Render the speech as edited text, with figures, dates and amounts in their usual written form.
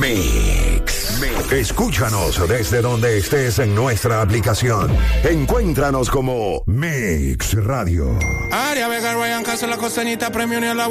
Mix. Escúchanos desde donde estés en nuestra aplicación. Encuéntranos como Mix Radio. Aria Vega, Ryan Castro, la costeñita, premio ni a la